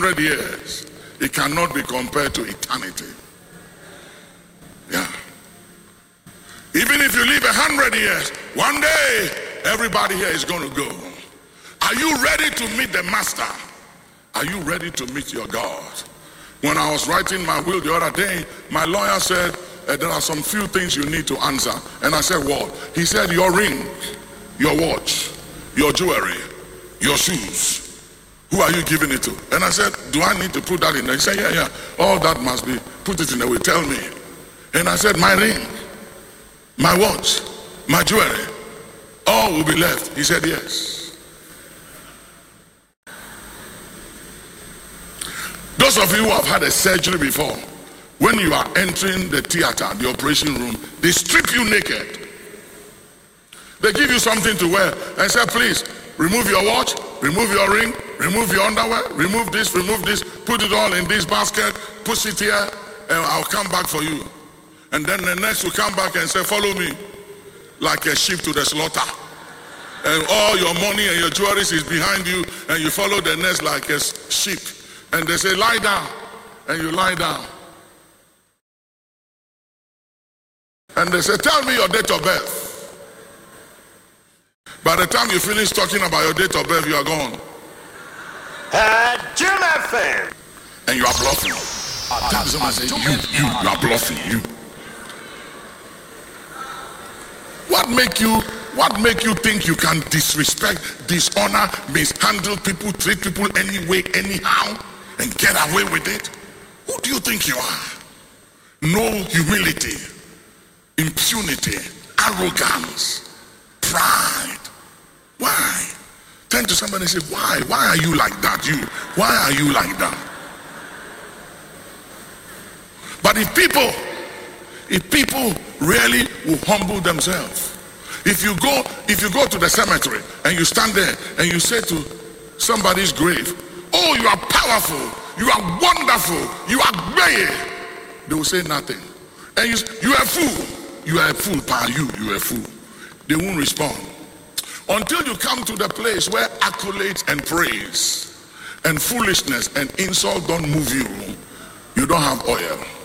100 years, it cannot be compared to eternity. Yeah. Even if you live 100 years, one day everybody here is going to go. Are you ready to meet the master? Are you ready to meet your God? When I was writing my will the other day, my lawyer said, there are some few things you need to answer. And I said, what? He said, your ring, your watch, your jewelry, your shoes. Who are you giving it to? And I said, do I need to put that in there? He said, yeah. All that must be, put it in there, tell me. And I said, my ring, my watch, my jewelry, all will be left. He said, yes. Those of you who have had a surgery before, when you are entering the theater, the operation room, they strip you naked. They give you something to wear and say, please, remove your watch, remove your ring, remove your underwear, remove this, put it all in this basket, push it here, and I'll come back for you. And then the next will come back and say, follow me, like a sheep to the slaughter. And all your money and your jewelry is behind you, and you follow the next like a sheep. And they say, lie down, and you lie down. And they say, tell me your date of birth. By the time you finish talking about your date of birth, you are gone. Jim FM. And you are bluffing. Tell someone, say, you are bluffing, you. What make you think you can disrespect, dishonor, mishandle people, treat people anyway, anyhow, and get away with it? Who do you think you are? No humility, impunity, arrogance, pride. Why? Turn to somebody and say, why? Why are you like that? Why are you like that? But if people really will humble themselves, if you go to the cemetery and you stand there and you say to somebody's grave, oh, you are powerful, you are wonderful, you are great, they will say nothing. And you are a fool, you are a fool, pa, you are a fool. They won't respond until you come to the place where accolades and praise and foolishness and insult don't move you. You don't have oil.